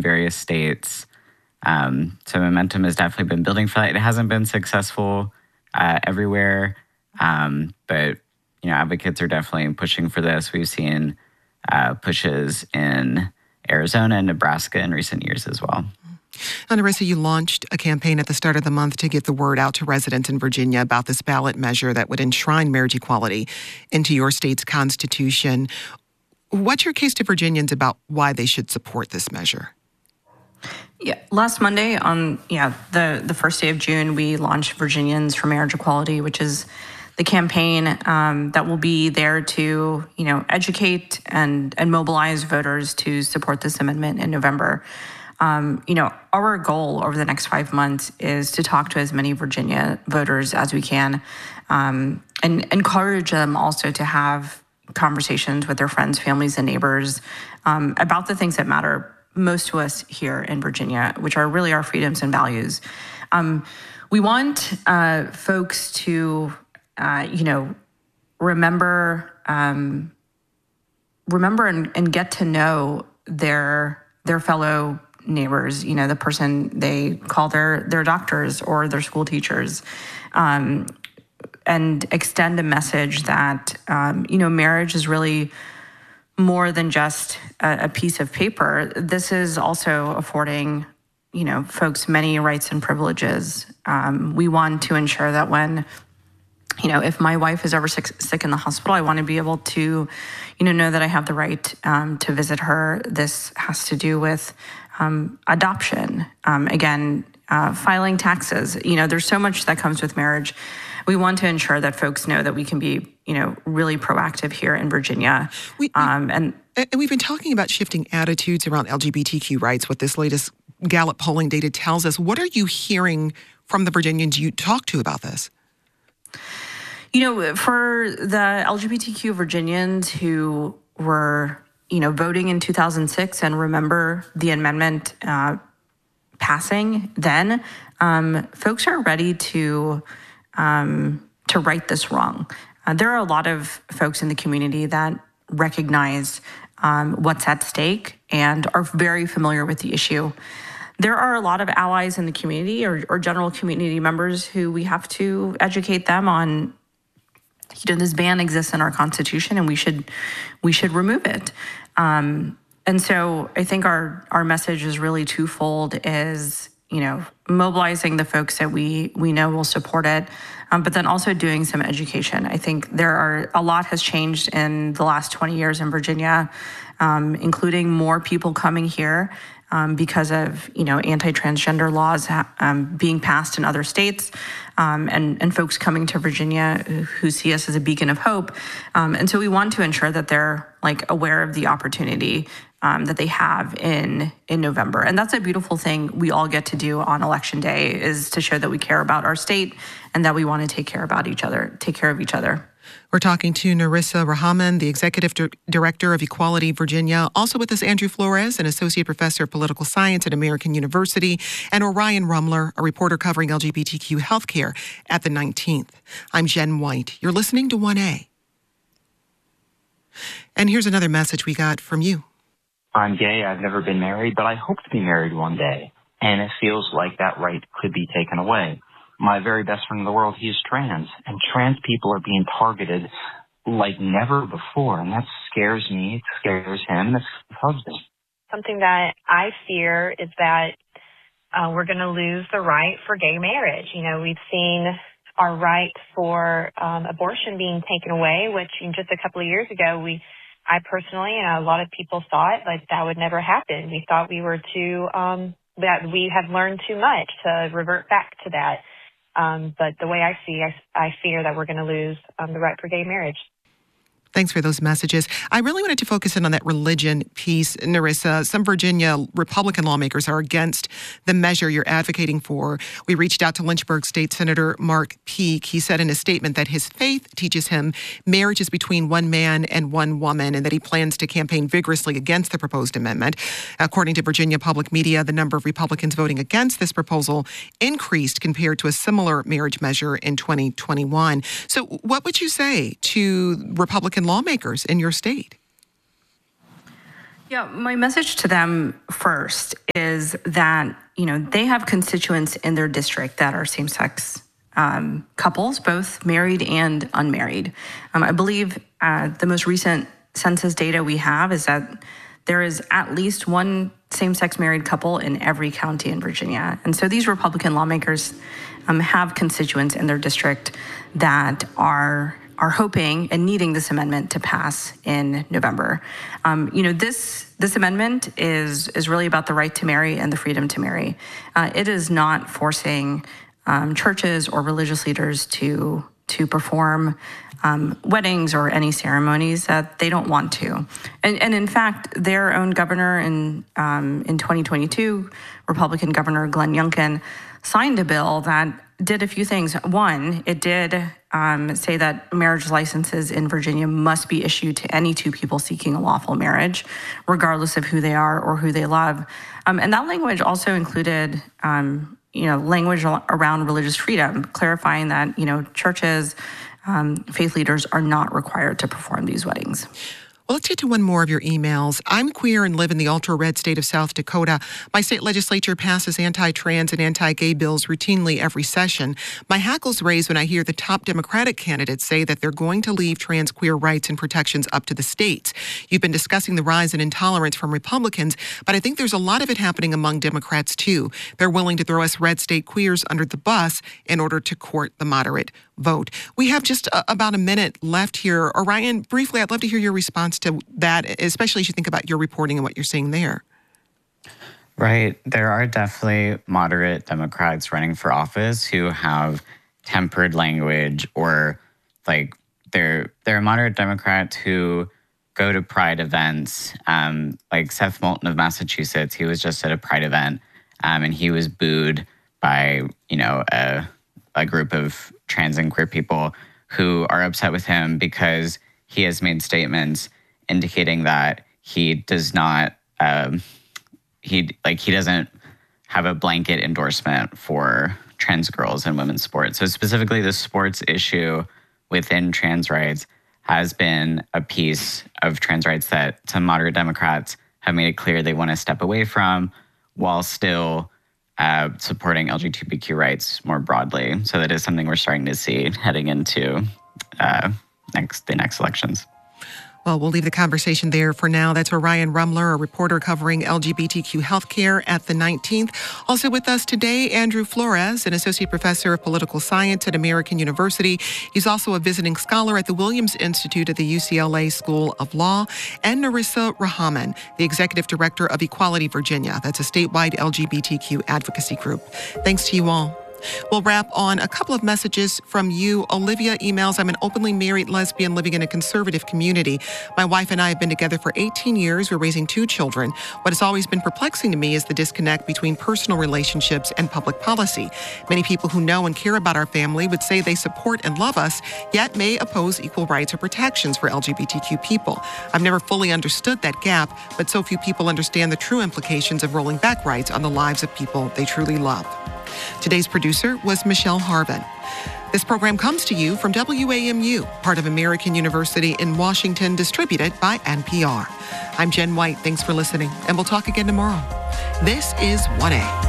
various states. So momentum has definitely been building for that. It hasn't been successful everywhere, but advocates are definitely pushing for this. We've seen pushes in Arizona and Nebraska in recent years as well. Nerissa, you launched a campaign at the start of the month to get the word out to residents in Virginia about this ballot measure that would enshrine marriage equality into your state's constitution. What's your case to Virginians about why they should support this measure? Yeah, last Monday on the first day of June, we launched Virginians for Marriage Equality, which is the campaign that will be there to educate and mobilize voters to support this amendment in November. Our goal over the next 5 months is to talk to as many Virginia voters as we can, and encourage them also to have conversations with their friends, families, and neighbors about the things that matter most to us here in Virginia, which are really our freedoms and values. We want folks to, remember and get to know their fellow neighbors, the person they call their doctors or their school teachers, and extend a message that, marriage is really more than just a piece of paper. This is also affording, folks many rights and privileges. We want to ensure that when, if my wife is ever sick in the hospital, I want to be able to, know that I have the right to visit her. This has to do with adoption. Filing taxes. There's so much that comes with marriage. We want to ensure that folks know that we can be, really proactive here in Virginia. And we've been talking about shifting attitudes around LGBTQ rights, what this latest Gallup polling data tells us. What are you hearing from the Virginians you talk to about this? For the LGBTQ Virginians who were, voting in 2006 and remember the amendment passing then, folks are ready to right this wrong. There are a lot of folks in the community that recognize what's at stake and are very familiar with the issue. There are a lot of allies in the community or general community members who we have to educate them on, this ban exists in our Constitution and we should remove it. And so I think our message is really twofold, is, mobilizing the folks that we know will support it, but then also doing some education. I think a lot has changed in the last 20 years in Virginia, including more people coming here because of, anti-transgender laws being passed in other states, and folks coming to Virginia who see us as a beacon of hope. And so we want to ensure that they're aware of the opportunity that they have in November. And that's a beautiful thing we all get to do on Election Day, is to show that we care about our state and that we want to take care of each other. We're talking to Nerissa Rahman, the Executive Director of Equality Virginia. Also with us, Andrew Flores, an Associate Professor of Political Science at American University, and Orion Rumler, a reporter covering LGBTQ healthcare at the 19th. I'm Jen White. You're listening to 1A. And here's another message we got from you. I'm gay. I've never been married, but I hope to be married one day. And it feels like that right could be taken away. My very best friend in the world, he is trans, and trans people are being targeted like never before, and that scares me. It scares him. It scares his husband. Something that I fear is that we're going to lose the right for gay marriage. We've seen our right for abortion being taken away, which just a couple of years ago, I personally and a lot of people thought that would never happen. We thought we were that we had learned too much to revert back to that. But the way I fear that we're going to lose the right for gay marriage. Thanks for those messages. I really wanted to focus in on that religion piece, Nerissa. Some Virginia Republican lawmakers are against the measure you're advocating for. We reached out to Lynchburg State Senator Mark Peake. He said in a statement that his faith teaches him marriage is between one man and one woman, and that he plans to campaign vigorously against the proposed amendment. According to Virginia Public Media, the number of Republicans voting against this proposal increased compared to a similar marriage measure in 2021. So what would you say to Republican lawmakers in your state? Yeah, my message to them first is that, they have constituents in their district that are same-sex couples, both married and unmarried. I believe the most recent census data we have is that there is at least one same-sex married couple in every county in Virginia. And so these Republican lawmakers have constituents in their district that are hoping and needing this amendment to pass in November. This amendment is really about the right to marry and the freedom to marry. It is not forcing churches or religious leaders to perform weddings or any ceremonies that they don't want to. And in fact, their own governor in 2022, Republican Governor Glenn Youngkin, signed a bill that did a few things. One, it did say that marriage licenses in Virginia must be issued to any two people seeking a lawful marriage, regardless of who they are or who they love. And that language also included language around religious freedom, clarifying that, churches, faith leaders are not required to perform these weddings. Well, let's get to one more of your emails. I'm queer and live in the ultra-red state of South Dakota. My state legislature passes anti-trans and anti-gay bills routinely every session. My hackles raise when I hear the top Democratic candidates say that they're going to leave trans queer rights and protections up to the states. You've been discussing the rise in intolerance from Republicans, but I think there's a lot of it happening among Democrats, too. They're willing to throw us red state queers under the bus in order to court the moderate vote. We have just about a minute left here. Orion, briefly, I'd love to hear your response to that, especially as you think about your reporting and what you're seeing there. Right. There are definitely moderate Democrats running for office who have tempered language, or like they're moderate Democrats who go to Pride events. Like Seth Moulton of Massachusetts, he was just at a Pride event and he was booed by, a group of trans and queer people who are upset with him because he has made statements indicating that he does not, he doesn't have a blanket endorsement for trans girls and women's sports. So specifically the sports issue within trans rights has been a piece of trans rights that some moderate Democrats have made it clear they want to step away from, while still supporting LGBTQ rights more broadly. So that is something we're starting to see heading into the next elections. Well, we'll leave the conversation there for now. That's Orion Rumler, a reporter covering LGBTQ healthcare at the 19th. Also with us today, Andrew Flores, an associate professor of political science at American University. He's also a visiting scholar at the Williams Institute at the UCLA School of Law. And Narissa Rahman, the executive director of Equality Virginia. That's a statewide LGBTQ advocacy group. Thanks to you all. We'll wrap on a couple of messages from you. Olivia emails, I'm an openly married lesbian living in a conservative community. My wife and I have been together for 18 years. We're raising 2 children. What has always been perplexing to me is the disconnect between personal relationships and public policy. Many people who know and care about our family would say they support and love us, yet may oppose equal rights or protections for LGBTQ people. I've never fully understood that gap, but so few people understand the true implications of rolling back rights on the lives of people they truly love. Today's producer was Michelle Harvin. This program comes to you from WAMU, part of American University in Washington, distributed by NPR. I'm Jen White. Thanks for listening, and we'll talk again tomorrow. This is 1A.